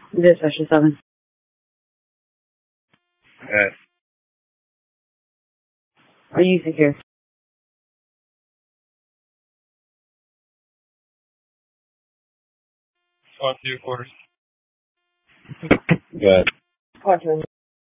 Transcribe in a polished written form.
This is session 7. Good. Are you secure? On to your quarters. Good. Quadrant.